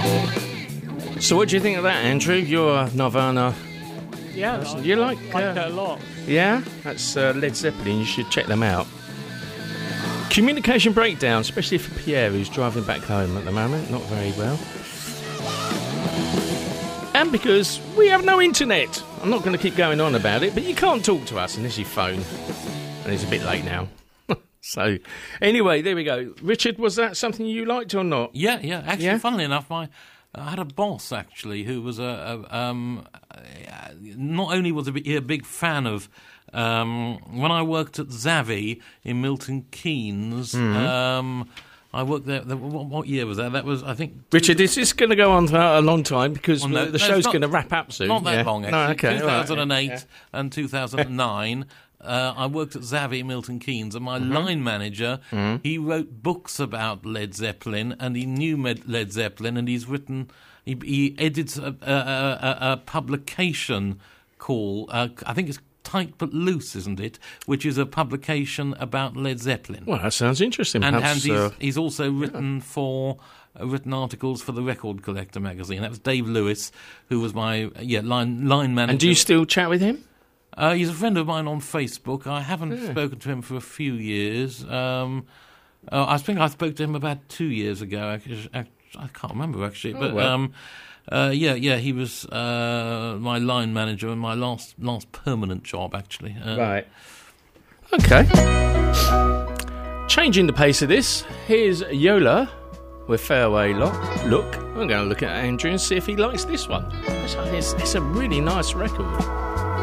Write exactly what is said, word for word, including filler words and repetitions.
So what do you think of that, Andrew? You're a Nirvana Yeah, person. I You like, like uh, it a lot. Yeah? That's uh, Led Zeppelin. You should check them out. Communication breakdown, especially for Pierre, who's driving back home at the moment. Not very well. And because we have no internet. I'm not going to keep going on about it, but you can't talk to us unless you phone. And it's a bit late now. So, anyway, there we go. Richard, was that something you liked or not? Yeah, yeah. Actually, Yeah? funnily enough, my I had a boss actually who was a, a um, not only was he a big fan of. Um, when I worked at Zavvi in Milton Keynes, Mm-hmm. um, I worked there. there what, what year was that? That was, I think. Richard, is this going to go on for a long time? Because Well, no, the no, show's it's not- going to wrap up soon. Not that Yeah. long, No, actually. okay. two thousand eight all right. and two thousand nine. Uh, I worked at Zavvi in Milton Keynes, and my Mm-hmm. line manager, he wrote books about Led Zeppelin, and he knew Med- Led Zeppelin, and he's written, he, he edits a, a, a, a publication called, uh, I think it's Tight But Loose, isn't it? Which is a publication about Led Zeppelin. Well, that sounds interesting. and and Perhaps, he's, uh, he's also written for uh, written articles for the Record Collector magazine. That was Dave Lewis, who was my uh, yeah line line manager. and do you still chat with him? Uh, he's a friend of mine on Facebook. I haven't spoken to him for a few years. Um, uh, I think I spoke to him about two years ago. Actually, I, I can't remember actually, but well. um, uh, yeah, yeah, he was uh, my line manager in my last last permanent job actually. Uh, Right. Okay. Changing the pace of this, here's Yola with Fairway Lock. Look, I'm going to look at Andrew and see if he likes this one. It's, it's, it's a really nice record.